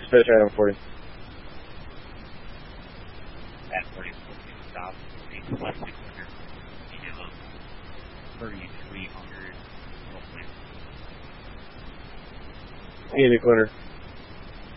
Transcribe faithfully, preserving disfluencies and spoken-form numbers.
Dispatch item forty. At forty, stop, plus six hundred, kilo, thirty-three hundred, Andy Clinter.